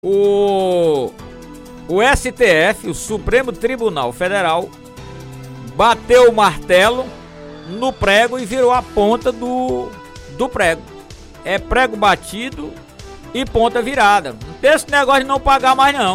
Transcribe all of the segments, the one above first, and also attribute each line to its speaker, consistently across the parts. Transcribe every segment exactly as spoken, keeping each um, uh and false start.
Speaker 1: O, o S T F, o Supremo Tribunal Federal, bateu o martelo no prego e virou a ponta do, do prego. É prego batido e ponta virada. Não tem esse negócio de não pagar mais não.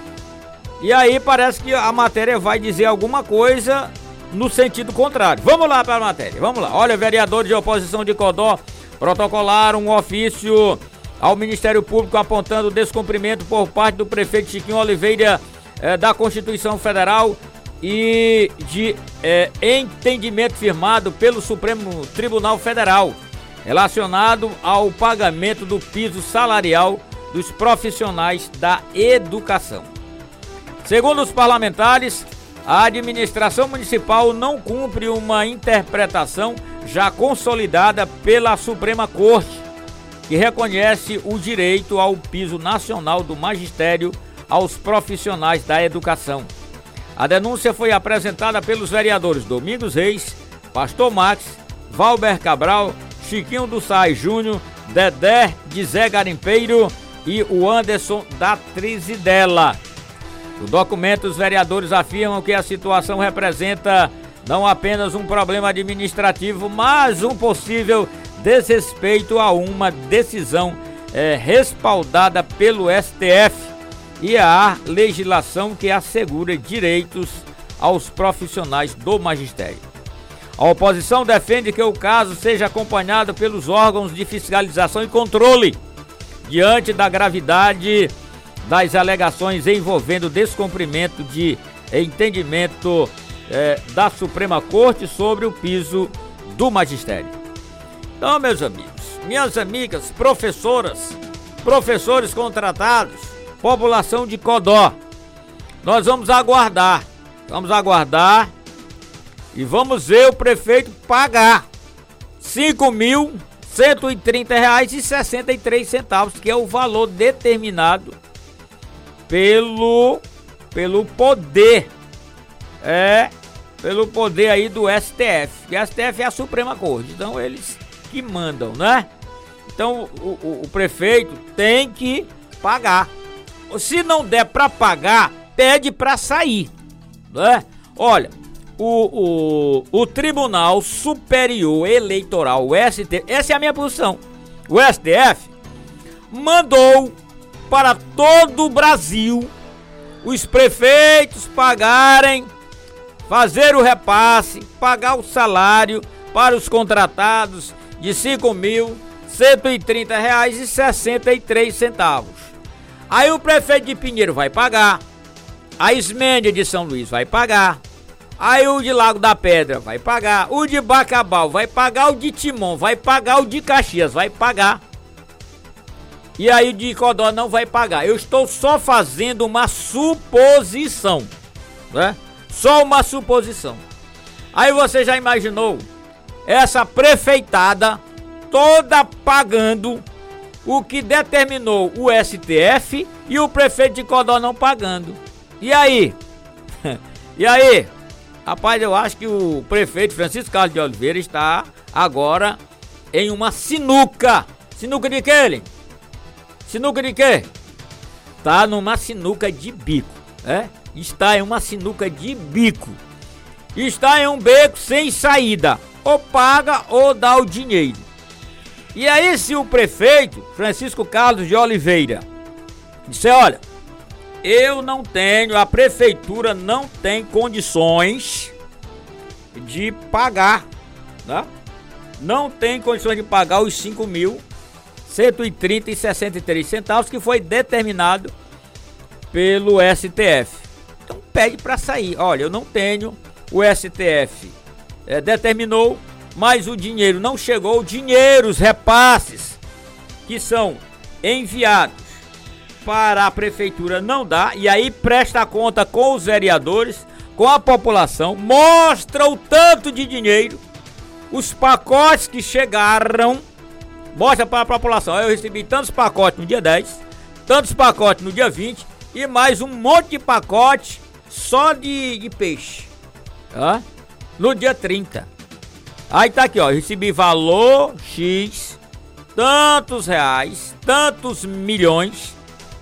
Speaker 1: E aí parece que a matéria vai dizer alguma coisa no sentido contrário. Vamos lá para a matéria, vamos lá. Olha, vereadores de oposição de Codó protocolaram um ofício ao Ministério Público apontando o descumprimento por parte do prefeito Chiquinho Oliveira eh, da Constituição Federal e de eh, entendimento firmado pelo Supremo Tribunal Federal relacionado ao pagamento do piso salarial dos profissionais da educação. Segundo os parlamentares, a administração municipal não cumpre uma interpretação já consolidada pela Suprema Corte, que reconhece o direito ao piso nacional do magistério aos profissionais da educação. A denúncia foi apresentada pelos vereadores Domingos Reis, Pastor Max, Valber Cabral, Chiquinho do Sai Júnior, Dedé de Zé Garimpeiro e o Anderson da Trizidela. No documento, os vereadores afirmam que a situação representa não apenas um problema administrativo, mas um possível desrespeito a uma decisão é, respaldada pelo S T F e a legislação que assegura direitos aos profissionais do magistério. A oposição defende que o caso seja acompanhado pelos órgãos de fiscalização e controle, diante da gravidade das alegações envolvendo descumprimento de entendimento eh, da Suprema Corte sobre o piso do magistério. Então, meus amigos, minhas amigas, professoras, professores contratados, população de Codó, nós vamos aguardar, vamos aguardar e vamos ver o prefeito pagar cinco mil cento e trinta reais e sessenta e três centavos, que é o valor determinado pelo pelo poder é pelo poder aí do S T F. E a S T F é a Suprema Corte, então eles que mandam, né? Então o, o, o prefeito tem que pagar. Se não der para pagar, pede para sair, né? Olha, o, o, o Tribunal Superior Eleitoral, o S T F, essa é a minha posição. O S T F mandou para todo o Brasil os prefeitos pagarem, fazer o repasse, pagar o salário para os contratados de cinco mil cento e trinta reais e sessenta e três centavos. Aí o prefeito de Pinheiro vai pagar, a Ismênia de São Luís vai pagar, aí o de Lago da Pedra vai pagar, o de Bacabal vai pagar, o de Timon vai pagar, o de Caxias vai pagar. E aí o de Codó não vai pagar. Eu estou só fazendo uma suposição, né? Só uma suposição. Aí você já imaginou essa prefeitada toda pagando o que determinou o S T F e o prefeito de Codó não pagando. E aí? E aí? Rapaz, eu acho que o prefeito Francisco Carlos de Oliveira está agora em uma sinuca. Sinuca de quê, ele? Sinuca de quê? Tá numa sinuca de bico, né? Está em uma sinuca de bico. Está em um beco sem saída. Ou paga ou dá o dinheiro. E aí, se o prefeito Francisco Carlos de Oliveira disser, olha, eu não tenho, a prefeitura não tem condições de pagar, né? Não tem condições de pagar os cinco mil cento e trinta e sessenta e três centavos que foi determinado pelo S T F. Então pede para sair. Olha, eu não tenho, o S T F é, determinou, mas o dinheiro não chegou. Dinheiros, repasses que são enviados para a prefeitura não dá. E aí presta conta com os vereadores, com a população, mostra o tanto de dinheiro, os pacotes que chegaram. Mostra para a população, eu recebi tantos pacotes no dia dez, tantos pacotes no dia vinte e mais um monte de pacote só de, de peixe, tá? No dia trinta. Aí tá aqui, ó, eu recebi valor X, tantos reais, tantos milhões,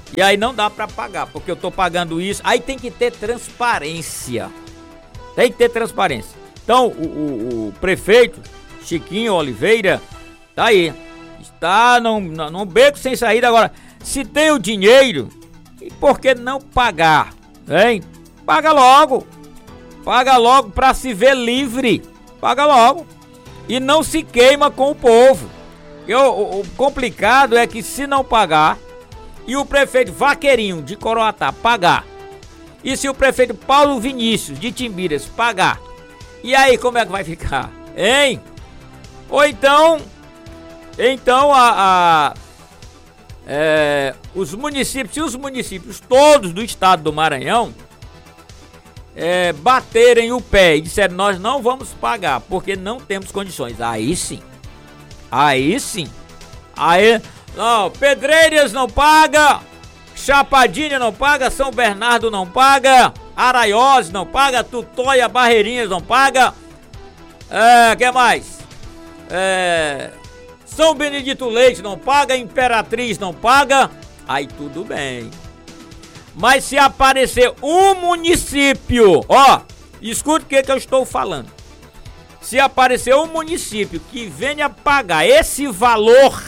Speaker 1: E aí não dá pra pagar, porque eu tô pagando isso. Aí tem que ter transparência. Tem que ter transparência. Então, o, o, o prefeito, Chiquinho Oliveira, tá aí. Está num, num beco sem saída. Agora, se tem o dinheiro, e por que não pagar? Hein? Paga logo. Paga logo pra se ver livre. Paga logo. E não se queima com o povo. E o, o, o complicado é que se não pagar, e o prefeito Vaqueirinho de Coroatá pagar, e se o prefeito Paulo Vinícius de Timbiras pagar, e aí como é que vai ficar? Hein? Ou então, então a, a é, os municípios, se os municípios todos do estado do Maranhão é, baterem o pé e disserem nós não vamos pagar porque não temos condições, aí sim, aí sim, aí não, Pedreiras não paga, Chapadinha não paga, São Bernardo não paga, Araiós não paga, Tutóia, Barreirinhas não paga, é, que mais? É, São Benedito Leite não paga, Imperatriz não paga, aí tudo bem. Mas se aparecer um município, ó, escute o que, que eu estou falando. Se aparecer um município que venha pagar esse valor,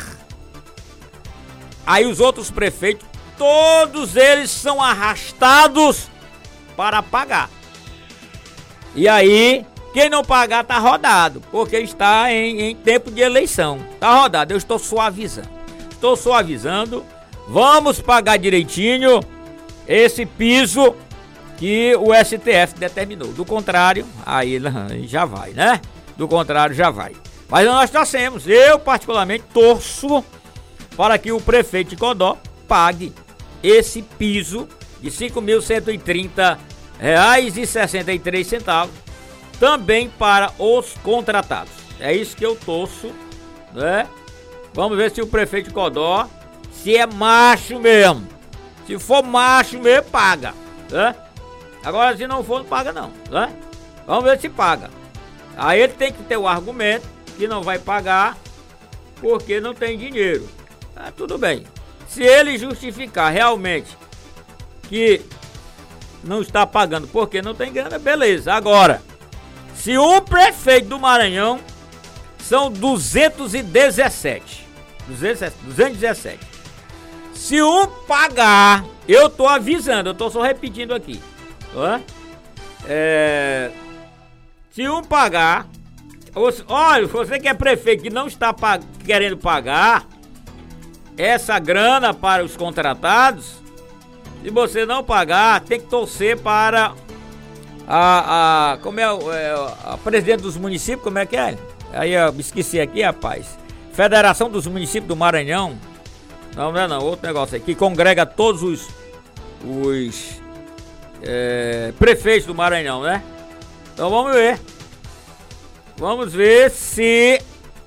Speaker 1: aí os outros prefeitos, todos eles são arrastados para pagar. E aí, quem não pagar tá rodado, porque está em, em tempo de eleição. Tá rodado, eu estou suavizando. Estou suavizando. Vamos pagar direitinho esse piso que o S T F determinou. Do contrário, aí já vai, né? Do contrário, já vai. Mas nós torcemos, eu particularmente torço para que o prefeito de Codó pague esse piso de cinco mil cento e trinta reais e sessenta e três centavos também para os contratados. É isso que eu torço, né? Vamos ver se o prefeito de Codó, se é macho mesmo. Se for macho mesmo, paga, né? Agora, se não for, não paga não, né? Vamos ver se paga. Aí ele tem que ter o argumento que não vai pagar porque não tem dinheiro. Ah, tudo bem. Se ele justificar realmente que não está pagando porque não tem grana, beleza. Agora, se um prefeito do Maranhão, são duzentos e dezessete. duzentos e dezessete. Se um pagar, eu tô avisando, eu tô só repetindo aqui. Ó, é, se um pagar, olha, você que é prefeito que não está pag- querendo pagar essa grana para os contratados, se você não pagar, tem que torcer para a, a como é, é a presidente dos municípios, como é que é? Aí eu me esqueci aqui, rapaz. Federação dos Municípios do Maranhão. Não, não é não, outro negócio aqui, que congrega todos os, os é, prefeitos do Maranhão, né? Então vamos ver. Vamos ver se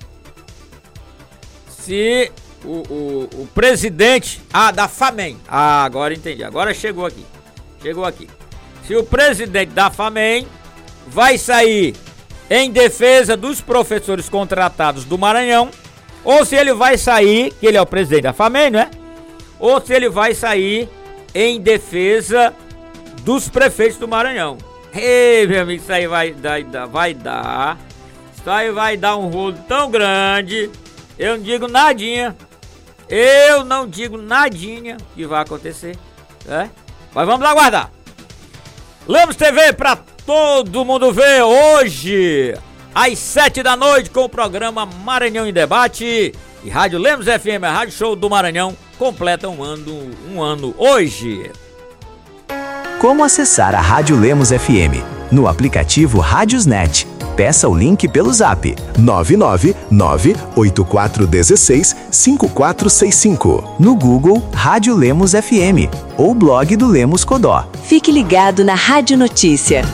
Speaker 1: se o, o, o presidente ah, da FAMEM. Ah, agora entendi, agora chegou aqui. Chegou aqui. Se o presidente da FAMEM vai sair em defesa dos professores contratados do Maranhão, ou se ele vai sair, que ele é o presidente da FAMEM, não é? Ou se ele vai sair em defesa dos prefeitos do Maranhão. Ei, meu amigo, isso aí vai dar, vai dar. Isso aí vai dar um rolo tão grande. Eu não digo nadinha. Eu não digo nadinha que vai acontecer, né? Mas vamos aguardar. Lemos T V pra todo mundo ver hoje, às sete da noite, com o programa Maranhão em Debate. E Rádio Lemos F M, a Rádio Show do Maranhão, completa um ano, um ano hoje.
Speaker 2: Como acessar a Rádio Lemos F M? No aplicativo Rádiosnet. Peça o link pelo zap nove nove nove oito quatro um seis cinco quatro seis cinco. No Google, Rádio Lemos F M ou blog do Lemos Codó.
Speaker 3: Fique ligado na Rádio Notícia.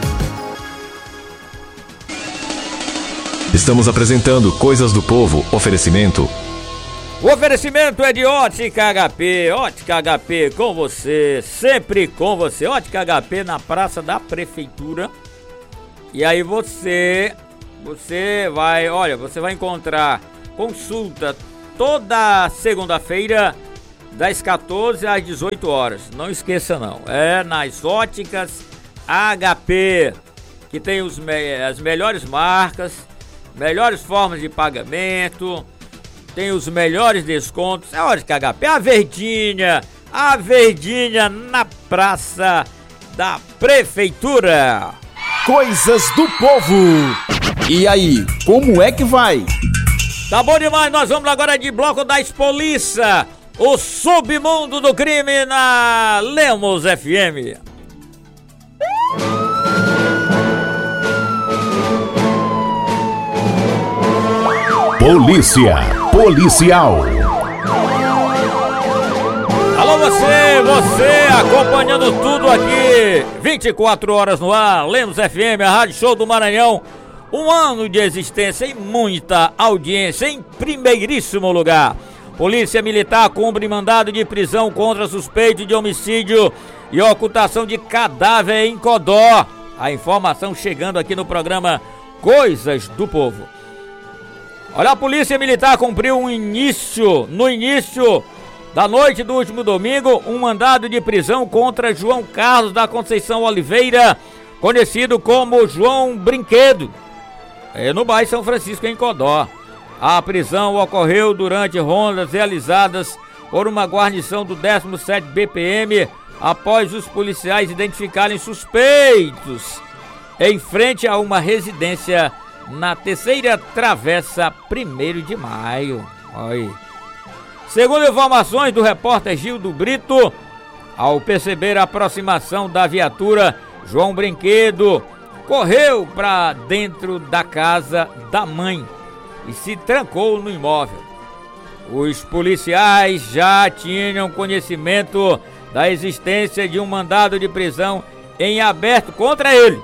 Speaker 4: Estamos apresentando Coisas do Povo. Oferecimento.
Speaker 1: O oferecimento é de Ótica H P. Ótica H P com você, sempre com você. Ótica H P na Praça da Prefeitura. E aí você, você vai, olha, você vai encontrar consulta toda segunda-feira das quatorze às dezoito horas. Não esqueça não, é nas óticas H P, que tem os me- as melhores marcas, melhores formas de pagamento, tem os melhores descontos. É ótica H P, a Verdinha, a Verdinha na Praça da Prefeitura.
Speaker 5: Coisas do Povo. E aí, como é que vai?
Speaker 1: Tá bom demais, nós vamos agora de bloco da Expoliça, o submundo do crime na Lemos F M.
Speaker 5: Polícia Policial.
Speaker 1: Alô você, você acompanhando tudo aqui, vinte e quatro horas no ar, Lemos F M, a Rádio Show do Maranhão. Um ano de existência e muita audiência em primeiríssimo lugar. Polícia Militar cumpre mandado de prisão contra suspeito de homicídio e ocultação de cadáver em Codó. A informação chegando aqui no programa Coisas do Povo. Olha, a Polícia Militar cumpriu um início, no início da noite do último domingo, um mandado de prisão contra João Carlos da Conceição Oliveira, conhecido como João Brinquedo, é no bairro São Francisco, em Codó. A prisão ocorreu durante rondas realizadas por uma guarnição do décimo sétimo B P M, após os policiais identificarem suspeitos em frente a uma residência na terceira travessa primeiro de maio. Aí. Segundo informações do repórter Gildo Brito, ao perceber a aproximação da viatura, João Brinquedo correu para dentro da casa da mãe e se trancou no imóvel. Os policiais já tinham conhecimento da existência de um mandado de prisão em aberto contra ele.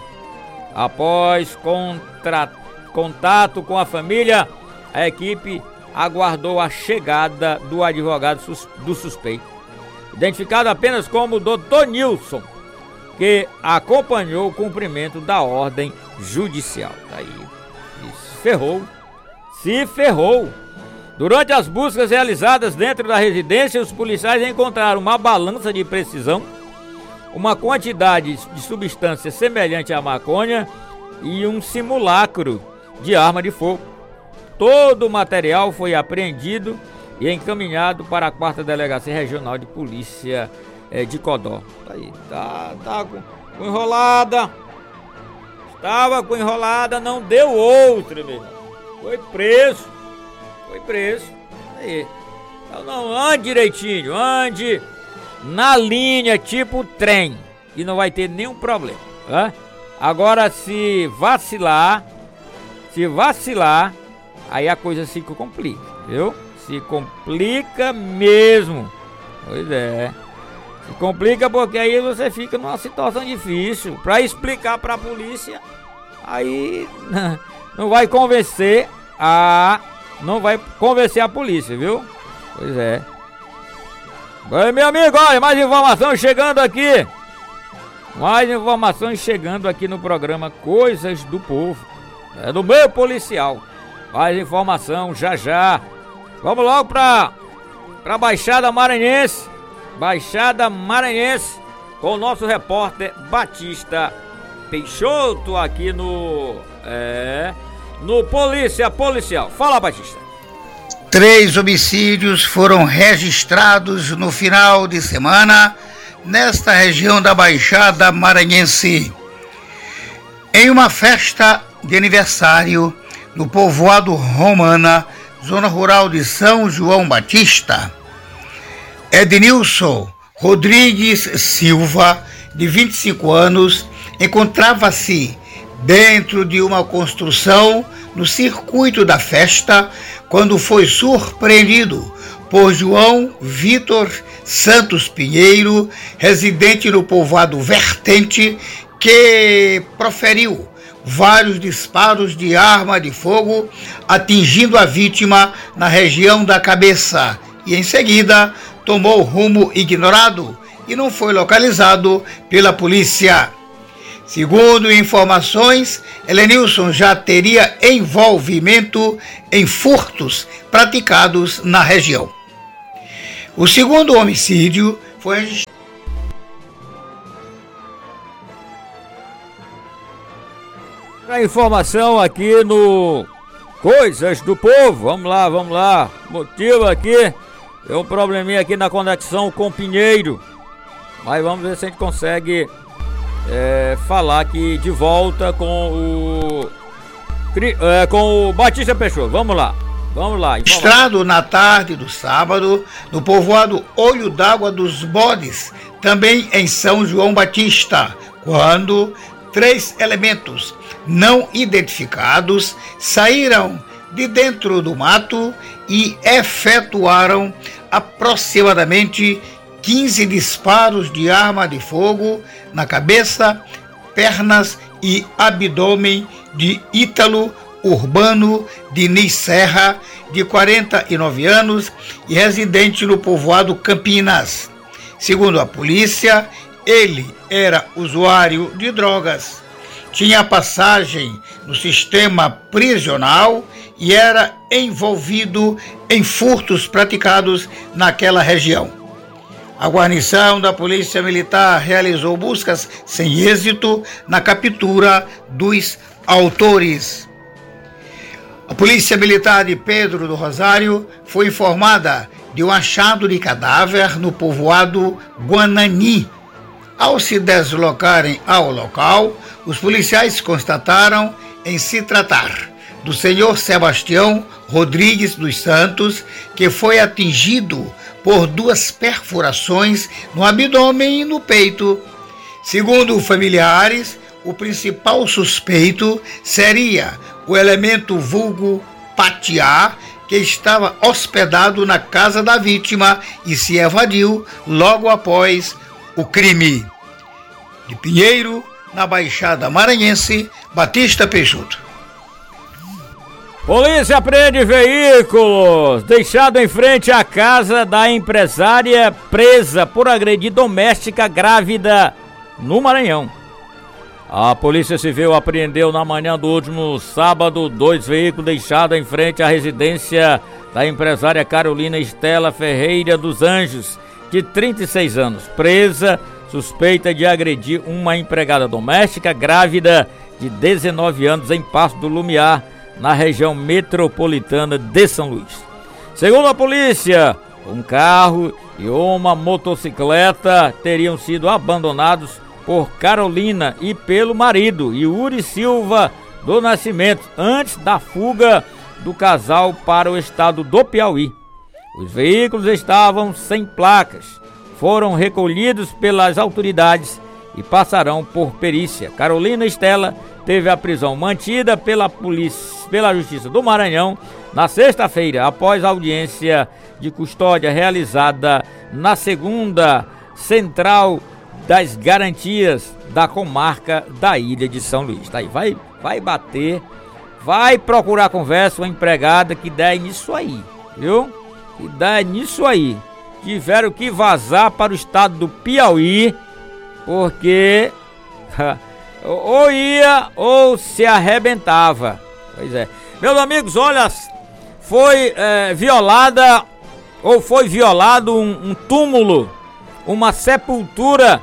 Speaker 1: Após contra... contato com a família, a equipe aguardou a chegada do advogado sus... do suspeito, identificado apenas como doutor Nilson, que acompanhou o cumprimento da ordem judicial. Aí, se ferrou, se ferrou. Durante as buscas realizadas dentro da residência, os policiais encontraram uma balança de precisão, uma quantidade de substância semelhante à maconha e um simulacro de arma de fogo. Todo o material foi apreendido e encaminhado para a quarta Delegacia Regional de Polícia é, de Codó. Aí, tá, tá com, com enrolada. Estava com enrolada, não deu outra, meu irmão. Foi preso. Foi preso. Aí. Então não, ande direitinho, ande na linha tipo trem e não vai ter nenhum problema. Tá? Agora, se vacilar, se vacilar, aí a coisa se complica, viu? Se complica mesmo. Pois é. Se complica porque aí você fica numa situação difícil. Pra explicar pra polícia, aí não vai convencer a... Não vai convencer a polícia, viu? Pois é. Oi, meu amigo, olha, mais informações chegando aqui. Mais informações chegando aqui no programa Coisas do Povo. É do meio policial. Mais informação já já. Vamos logo pra, pra Baixada Maranhense. Baixada Maranhense. Com o nosso repórter Batista Peixoto aqui no... É... No Polícia Policial. Fala, Batista.
Speaker 6: Três homicídios foram registrados no final de semana nesta região da Baixada Maranhense. Em uma festa de aniversário no povoado Romana, zona rural de São João Batista, Ednilson Rodrigues Silva, de vinte e cinco anos, encontrava-se dentro de uma construção no circuito da festa quando foi surpreendido por João Vitor Santos Pinheiro, residente no povoado Vertente, que proferiu vários disparos de arma de fogo, atingindo a vítima na região da cabeça e em seguida tomou rumo ignorado e não foi localizado pela polícia. Segundo informações, Helenilson já teria envolvimento em furtos praticados na região. O segundo homicídio foi registrado.
Speaker 1: A informação aqui no Coisas do Povo. Vamos lá, vamos lá. Motivo aqui. Tem um probleminha aqui na conexão com Pinheiro. Mas vamos ver se a gente consegue é, falar aqui de volta com o é, com o Batista Peixoto. Vamos lá, vamos lá.
Speaker 6: Registrado na tarde do sábado no povoado Olho d'Água dos Bodes, também em São João Batista, quando três elementos não identificados saíram de dentro do mato e efetuaram aproximadamente quinze disparos de arma de fogo na cabeça, pernas e abdômen de Ítalo Urbano Diniz Serra, de quarenta e nove anos e residente no povoado Campinas. Segundo a polícia, ele era usuário de drogas, tinha passagem no sistema prisional e era envolvido em furtos praticados naquela região. A guarnição da Polícia Militar realizou buscas sem êxito na captura dos autores. A Polícia Militar de Pedro do Rosário foi informada de um achado de cadáver no povoado Guanani. Ao se deslocarem ao local, os policiais constataram em se tratar do senhor Sebastião Rodrigues dos Santos, que foi atingido por duas perfurações no abdômen e no peito. Segundo familiares, o principal suspeito seria o elemento vulgo Patiá, que estava hospedado na casa da vítima e se evadiu logo após o crime. De Pinheiro, na Baixada Maranhense, Batista Peixoto.
Speaker 1: Polícia prende veículos deixado em frente à casa da empresária presa por agredir doméstica grávida no Maranhão. A Polícia Civil apreendeu na manhã do último sábado dois veículos deixados em frente à residência da empresária Carolina Estela Ferreira dos Anjos, de trinta e seis anos, presa, suspeita de agredir uma empregada doméstica grávida de dezenove anos em Passo do Lumiar, na região metropolitana de São Luís. Segundo a polícia, um carro e uma motocicleta teriam sido abandonados por Carolina e pelo marido, Yuri Silva do Nascimento, antes da fuga do casal para o estado do Piauí. Os veículos estavam sem placas, foram recolhidos pelas autoridades e passarão por perícia. Carolina Estela teve a prisão mantida pela polícia, pela Justiça do Maranhão na sexta-feira, após a audiência de custódia realizada na segunda Central das Garantias da comarca da Ilha de São Luís. Tá aí, vai, vai bater, vai procurar conversa com a empregada que der nisso aí, viu? Que der nisso aí. Tiveram que vazar para o estado do Piauí, porque ou ia ou se arrebentava. Pois é. Meus amigos, olha, foi é, violada ou foi violado um, um túmulo, uma sepultura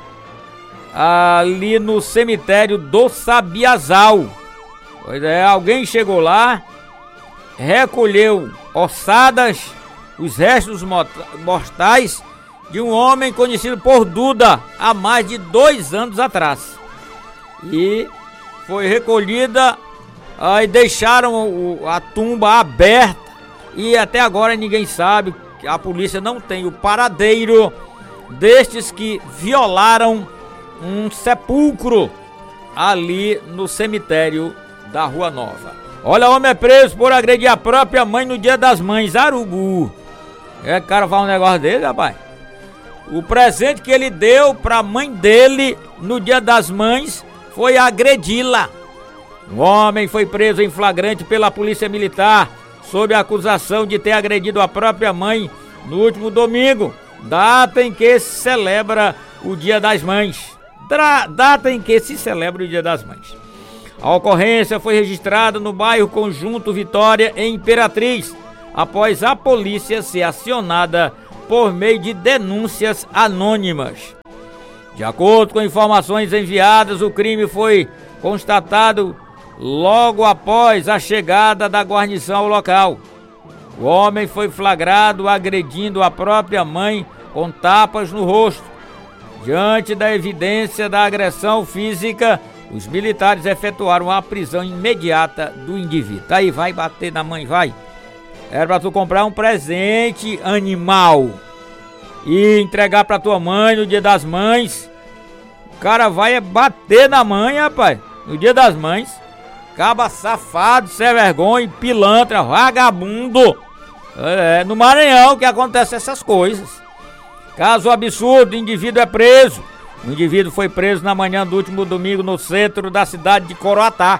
Speaker 1: ali no cemitério do Sabiazal. Pois é, alguém chegou lá, recolheu ossadas, os restos mortais de um homem conhecido por Duda há mais de dois anos atrás. E foi recolhida, aí deixaram o, a tumba aberta e até agora ninguém sabe, a polícia não tem o paradeiro destes que violaram um sepulcro ali no cemitério da Rua Nova. Olha, homem é preso por agredir a própria mãe no Dia das Mães, Arugu. É, cara, fala um negócio dele, rapaz. O presente que ele deu pra mãe dele no Dia das Mães foi agredi-la. Um homem foi preso em flagrante pela Polícia Militar sob a acusação de ter agredido a própria mãe no último domingo, data em que se celebra o Dia das Mães. Dra- data em que se celebra o Dia das Mães. A ocorrência foi registrada no bairro Conjunto Vitória, em Imperatriz, após a polícia ser acionada por meio de denúncias anônimas. De acordo com informações enviadas, o crime foi constatado logo após a chegada da guarnição ao local. O homem foi flagrado agredindo a própria mãe com tapas no rosto. Diante da evidência da agressão física, os militares efetuaram a prisão imediata do indivíduo. Tá aí, vai bater na mãe, vai. Era pra tu comprar um presente animal e entregar pra tua mãe no dia das mães. O cara vai bater na mãe, rapaz, no dia das mães. Caba safado, sem vergonha, pilantra, vagabundo. É, no Maranhão que acontecem essas coisas. Caso absurdo, o indivíduo é preso. O indivíduo foi preso na manhã do último domingo no centro da cidade de Coroatá.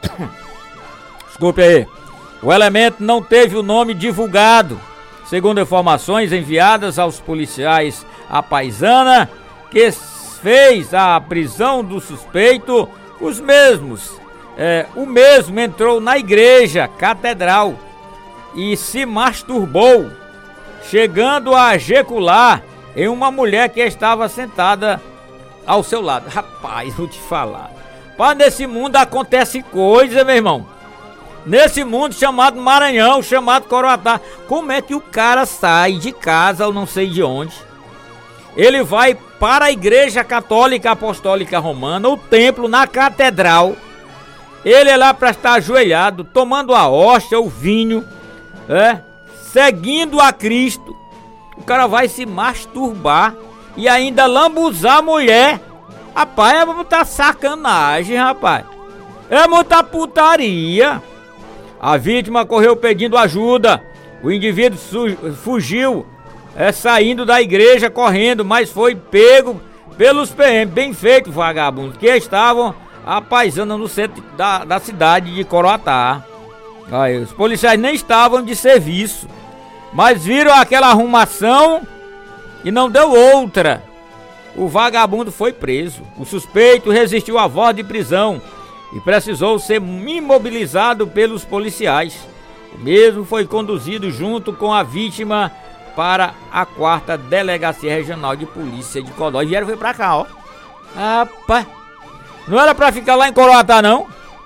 Speaker 1: Desculpe aí. O elemento não teve o nome divulgado. Segundo informações enviadas aos policiais, a paisana que fez a prisão do suspeito, os mesmos. É, o mesmo entrou na igreja catedral e se masturbou, chegando a ejacular em uma mulher que estava sentada ao seu lado. Rapaz, vou te falar. Pá, nesse mundo acontece coisa, meu irmão. Nesse mundo chamado Maranhão, chamado Coroatá. Como é que o cara sai de casa, ou não sei de onde? Ele vai para a Igreja Católica Apostólica Romana, o templo na catedral. Ele é lá para estar ajoelhado, tomando a hóstia, o vinho, é, seguindo a Cristo. O cara vai se masturbar e ainda lambuzar a mulher. Rapaz, é muita sacanagem, rapaz. É muita putaria. A vítima correu pedindo ajuda. O indivíduo fugiu, é, saindo da igreja correndo, mas foi pego pelos P M. Bem feito, vagabundo, que estavam apaisando no centro da, da cidade de Coroatá. Aí, os policiais nem estavam de serviço, mas viram aquela arrumação e não deu outra. O vagabundo foi preso. O suspeito resistiu à voz de prisão e precisou ser imobilizado pelos policiais. O mesmo foi conduzido junto com a vítima para a quarta Delegacia Regional de Polícia de Codó. E vieram foi pra cá, ó. Rapaz, não era pra ficar lá em Coroatá, não?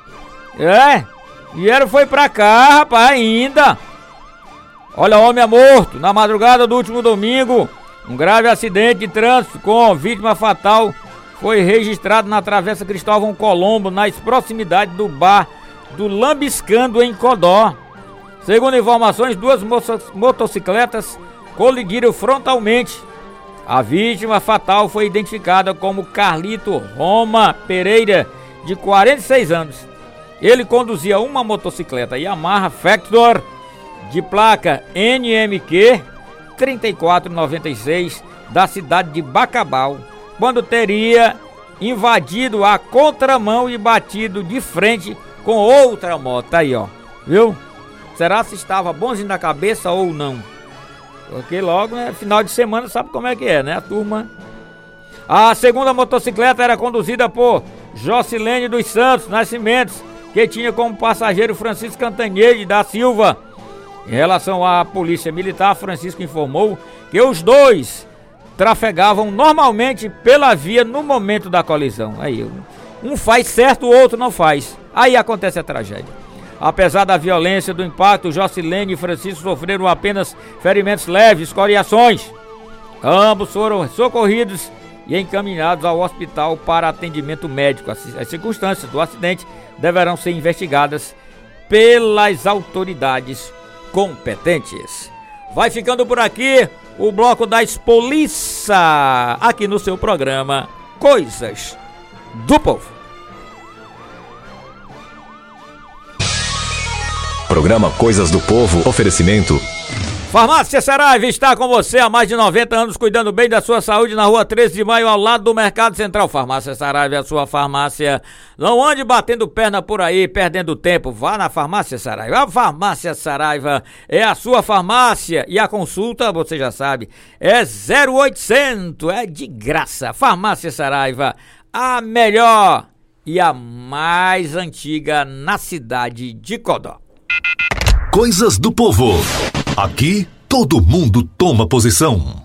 Speaker 1: É, vieram foi pra cá, rapaz, ainda. Olha, o homem é morto na madrugada do último domingo. Um grave acidente de trânsito com vítima fatal foi registrado na Travessa Cristóvão Colombo, nas proximidades do bar do Lambiscando, em Codó. Segundo informações, duas motocicletas colidiram frontalmente. A vítima fatal foi identificada como Carlito Roma Pereira, de quarenta e seis anos. Ele conduzia uma motocicleta Yamaha Factor de placa N M Q trinta e quatro noventa e seis da cidade de Bacabal, quando teria invadido a contramão e batido de frente com outra moto. Aí, ó, viu? Será se estava bonzinho na cabeça ou não? Porque logo, né, final de semana, sabe como é que é, né, a turma. A segunda motocicleta era conduzida por Jocilene dos Santos Nascimentos, que tinha como passageiro Francisco Cantanhede da Silva. Em relação à polícia militar, Francisco informou que os dois trafegavam normalmente pela via no momento da colisão. Aí, um faz certo, o outro não faz. Aí acontece a tragédia. Apesar da violência do impacto, Jocilene e Francisco sofreram apenas ferimentos leves, escoriações. Ambos foram socorridos e encaminhados ao hospital para atendimento médico. As circunstâncias do acidente deverão ser investigadas pelas autoridades competentes. Vai ficando por aqui o bloco da Expoliça, aqui no seu programa Coisas do Povo.
Speaker 4: Programa Coisas do Povo, oferecimento
Speaker 1: Farmácia Saraiva está com você há mais de noventa anos, cuidando bem da sua saúde, na rua treze de maio, ao lado do Mercado Central. Farmácia Saraiva é a sua farmácia. Não ande batendo perna por aí, perdendo tempo. Vá na Farmácia Saraiva. A Farmácia Saraiva é a sua farmácia. E a consulta, você já sabe, é zero oitocentos, é de graça. Farmácia Saraiva, a melhor e a mais antiga na cidade de Codó.
Speaker 2: Coisas do Povo. Aqui
Speaker 4: todo mundo toma posição.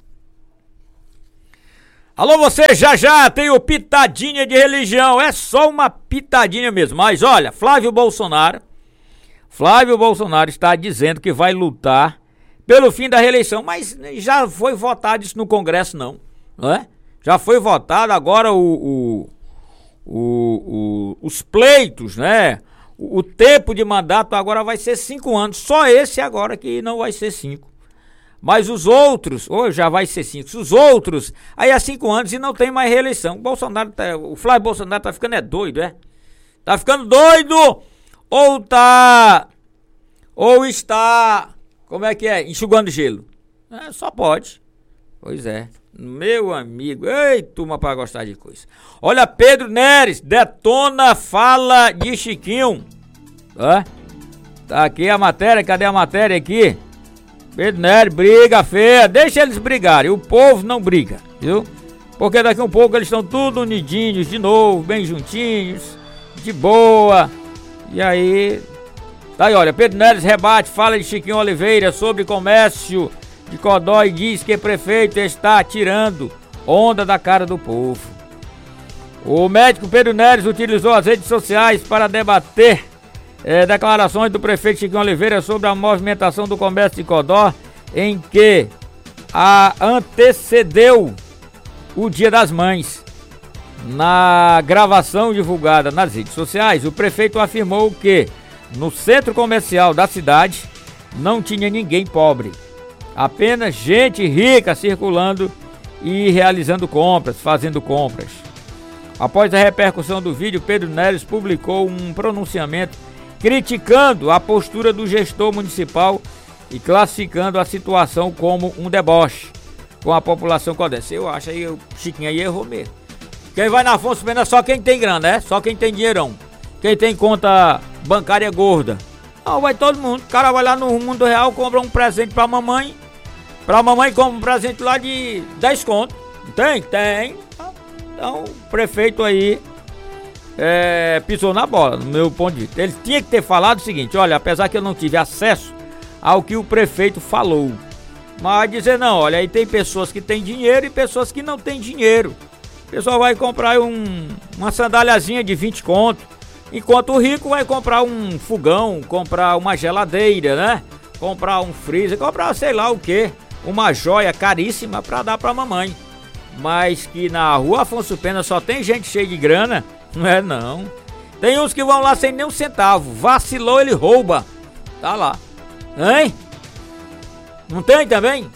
Speaker 1: Alô, você, já já tem o Pitadinha de Religião, é só uma pitadinha mesmo, mas olha, Flávio Bolsonaro, Flávio Bolsonaro está dizendo que vai lutar pelo fim da reeleição, mas já foi votado isso no Congresso não, não é? Já foi votado, agora o, o, o, o, os pleitos, né? O, o tempo de mandato agora vai ser cinco anos, só esse agora que não vai ser cinco. Mas os outros, ou já vai ser cinco, os outros, aí há cinco anos e não tem mais reeleição. O Bolsonaro, tá, o Flávio Bolsonaro tá ficando é doido, é? Tá ficando doido ou tá, ou está, como é que é, enxugando gelo? É, só pode, pois é. Meu amigo, ei, turma pra gostar de coisa. Olha, Pedro Neres detona fala de Chiquinho. Tá? Tá aqui a matéria, cadê a matéria aqui? Pedro Neres, briga feia, deixa eles brigarem, o povo não briga, viu? Porque daqui a um pouco eles estão tudo unidinhos de novo, bem juntinhos, de boa. E aí, tá aí, olha, Pedro Neres rebate, fala de Chiquinho Oliveira sobre comércio de Codó e diz que o prefeito está tirando onda da cara do povo. O médico Pedro Neres utilizou as redes sociais para debater é, declarações do prefeito Chiquinho Oliveira sobre a movimentação do comércio de Codó, em que a antecedeu o Dia das Mães. Na gravação divulgada nas redes sociais, o prefeito afirmou que no centro comercial da cidade não tinha ninguém pobre. Apenas gente rica circulando e realizando compras, fazendo compras. Após a repercussão do vídeo, Pedro Neres publicou um pronunciamento criticando a postura do gestor municipal e classificando a situação como um deboche com a população codense. Eu acho aí, o Chiquinho aí errou mesmo. Quem vai na Afonso Pena é só quem tem grana, né? Só quem tem dinheirão. Quem tem conta bancária gorda. Não, vai todo mundo. O cara vai lá no Mundo Real, compra um presente pra mamãe. Pra mamãe compra um presente lá de dez conto. Tem? Tem. Então, o prefeito aí é, pisou na bola, no meu ponto de vista. Ele tinha que ter falado o seguinte: olha, apesar que eu não tive acesso ao que o prefeito falou, mas dizer não, olha, aí tem pessoas que têm dinheiro e pessoas que não têm dinheiro. O pessoal vai comprar um, uma sandáliazinha de vinte conto, enquanto o rico vai comprar um fogão, comprar uma geladeira, né? Comprar um freezer, comprar sei lá o que, uma joia caríssima pra dar pra mamãe. Mas que na rua Afonso Pena só tem gente cheia de grana, não é não. Tem uns que vão lá sem nem um centavo, vacilou, ele rouba. Tá lá, hein? Não tem também?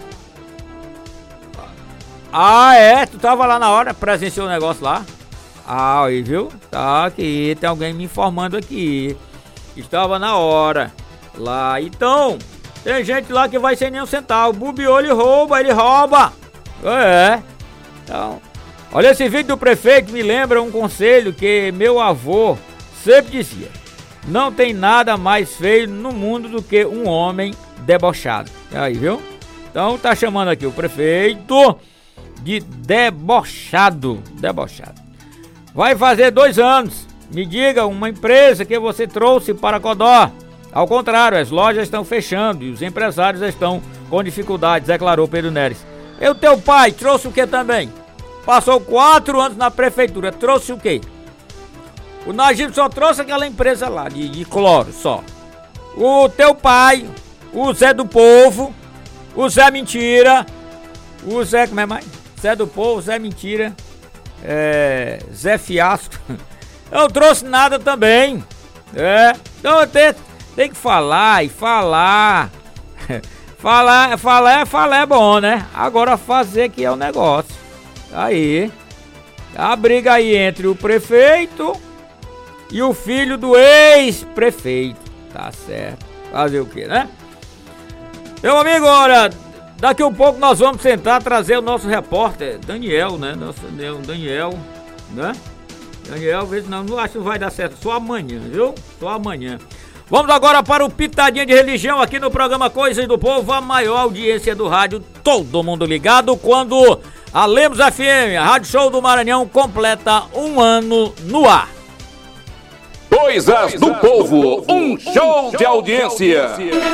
Speaker 1: Ah, é? Tu tava lá na hora, presenciou o negócio lá? Ah, aí, viu? Tá aqui, tem alguém me informando aqui. Estava na hora lá. Então, tem gente lá que vai sem nenhum centavo. Bobeou, ele rouba, ele rouba. É. Então, olha, esse vídeo do prefeito me lembra um conselho que meu avô sempre dizia: não tem nada mais feio no mundo do que um homem debochado. Aí, viu? Então tá chamando aqui o prefeito de debochado. Debochado. Vai fazer dois anos. Me diga uma empresa que você trouxe para Codó. Ao contrário, as lojas estão fechando e os empresários estão com dificuldades, declarou Pedro Neres. E o teu pai trouxe o que também? Passou quatro anos na prefeitura, trouxe o quê? O Najib só trouxe aquela empresa lá, de, de cloro, só. O teu pai, o Zé do Povo, o Zé Mentira, o Zé, como é mais? Zé do Povo, Zé Mentira, é, Zé Fiasco. Não trouxe nada também. É, então tem, tem que falar e falar. Falar, falar, falar é bom, né? Agora fazer que é o negócio. Aí, a briga aí entre o prefeito e o filho do ex-prefeito. Tá certo. Fazer o que, né? Meu amigo, olha, daqui a um pouco nós vamos tentar trazer o nosso repórter Daniel, né? Nosso Daniel, né? Daniel, não, não acho que vai dar certo. Só amanhã, viu? Só amanhã. Vamos agora para o Pitadinha de Religião aqui no programa Coisas do Povo, a maior audiência do rádio, todo mundo ligado, quando a Lemos F M, a Rádio Show do Maranhão, completa um ano no ar.
Speaker 7: Coisas do Povo, um show de audiência.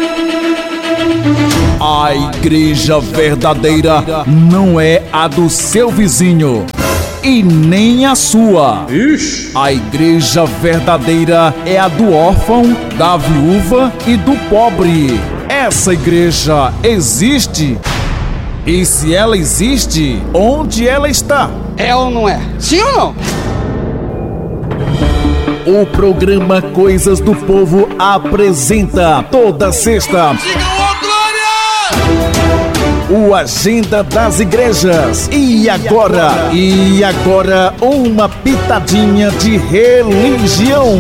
Speaker 5: A igreja verdadeira não é a do seu vizinho e nem a sua. Ixi. A igreja verdadeira é a do órfão, da viúva e do pobre. Essa igreja existe? E se ela existe, onde ela está?
Speaker 8: É ou não é? Sim ou não?
Speaker 5: O programa Coisas do Povo apresenta toda sexta o Agenda das Igrejas. E agora, e agora uma pitadinha de religião.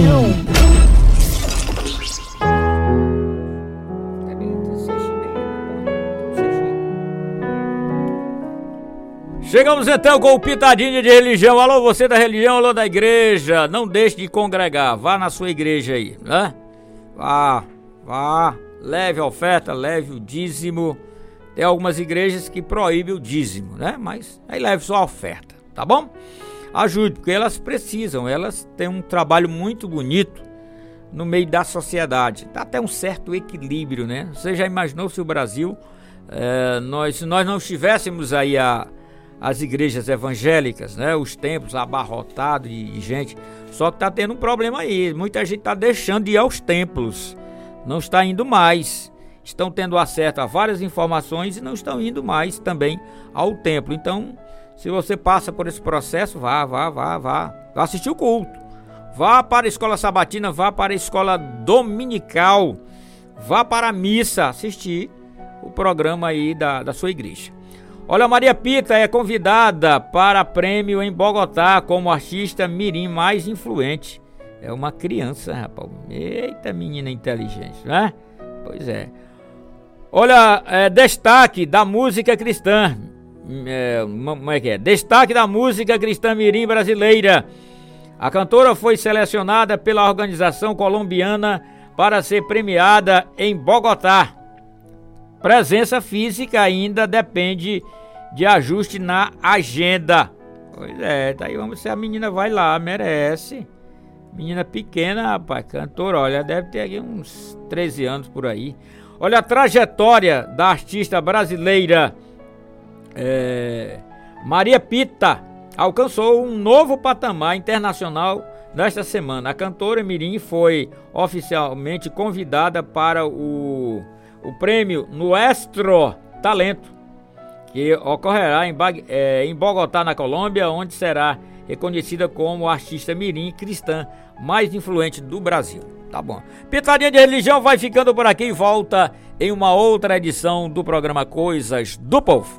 Speaker 1: Chegamos então com o pitadinho de religião. Alô, você da religião, alô da igreja. Não deixe de congregar, vá na sua igreja aí, né? Vá, vá, leve a oferta, leve o dízimo. Tem algumas igrejas que proíbem o dízimo, né? Mas aí leve só a oferta, tá bom? Ajude, porque elas precisam, elas têm um trabalho muito bonito no meio da sociedade. Dá até um certo equilíbrio, né? Você já imaginou se o Brasil, é, nós, se nós não tivéssemos aí a... as igrejas evangélicas, né? Os templos abarrotados de gente. Só que tá tendo um problema aí. Muita gente tá deixando de ir aos templos. Não está indo mais. Estão tendo acesso a várias informações e não estão indo mais também ao templo. Então, se você passa por esse processo, vá, vá, vá, vá. Vá assistir o culto. Vá para a escola sabatina, vá para a escola dominical. Vá para a missa assistir o programa aí da, da sua igreja. Olha, Maria Pita é convidada para prêmio em Bogotá como artista mirim mais influente. É uma criança, rapaz. Eita, menina inteligente, né? Pois é. Olha, é, destaque da música cristã. É, como é que é? Destaque da música cristã mirim brasileira. A cantora foi selecionada pela organização colombiana para ser premiada em Bogotá. Presença física ainda depende de ajuste na agenda. Pois é, tá aí, vamos ver se a menina vai lá, merece. Menina pequena, rapaz, cantora, olha, deve ter aqui uns treze anos por aí. Olha a trajetória da artista brasileira é, Maria Pita. Alcançou um novo patamar internacional nesta semana. A cantora mirim foi oficialmente convidada para o o prêmio Nuestro Talento, que ocorrerá em, é, em Bogotá, na Colômbia, onde será reconhecida como a artista mirim cristã mais influente do Brasil. Tá bom. Pitadinha de religião vai ficando por aqui e volta em uma outra edição do programa Coisas do Povo.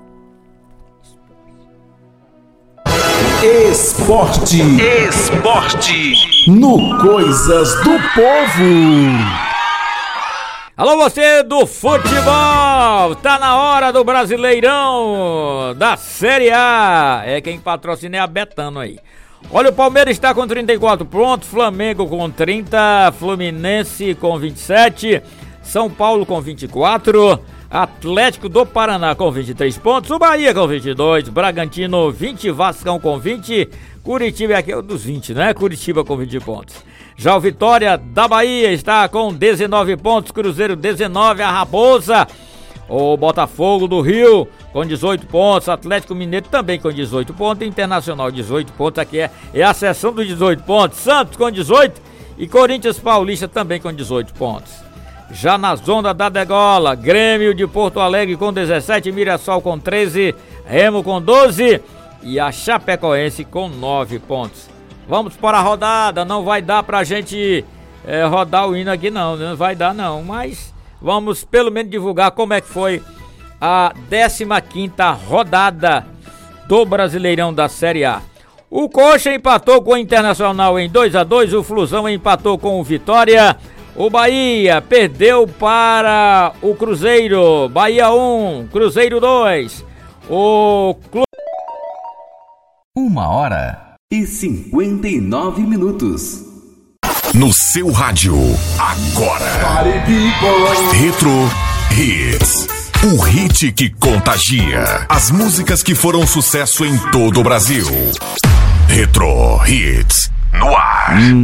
Speaker 5: Esporte.
Speaker 4: Esporte.
Speaker 5: No Coisas do Povo.
Speaker 1: Alô, você do futebol, tá na hora do Brasileirão da Série A. É quem patrocina é a Betano aí. Olha, o Palmeiras está com trinta e quatro pontos, Flamengo com trinta, Fluminense com vinte e sete, São Paulo com vinte e quatro, Atlético do Paraná com vinte e três pontos, o Bahia com vinte e dois, Bragantino vinte, Vascão com vinte, Curitiba aqui é o dos vinte, né? Curitiba com vinte pontos. Já o Vitória da Bahia está com dezenove pontos, Cruzeiro dezenove, a Raposa, o Botafogo do Rio com dezoito pontos, Atlético Mineiro também com dezoito pontos, Internacional dezoito pontos, aqui é, é a seção dos dezoito pontos, Santos com dezoito e Corinthians Paulista também com dezoito pontos. Já na zona da degola, Grêmio de Porto Alegre com dezessete, Mirassol com treze, Remo com doze e a Chapecoense com nove pontos. Vamos para a rodada, não vai dar pra gente é, rodar o hino aqui não, não vai dar não, mas vamos pelo menos divulgar como é que foi a décima quinta rodada do Brasileirão da Série A. O Coxa empatou com o Internacional em dois a dois, o Flusão empatou com o Vitória, o Bahia perdeu para o Cruzeiro, Bahia um, Cruzeiro dois, o Clube...
Speaker 2: Uma hora e cinquenta e nove minutos.
Speaker 4: No seu rádio, agora. Retro Hits. O hit que contagia. As músicas que foram sucesso em todo o Brasil. Retro Hits. No ar.
Speaker 5: Hum,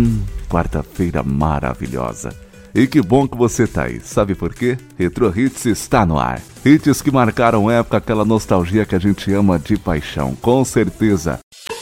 Speaker 9: quarta-feira maravilhosa. E que bom que você tá aí, sabe por quê? Retro Hits está no ar. Hits que marcaram época, aquela nostalgia que a gente ama de paixão, com certeza.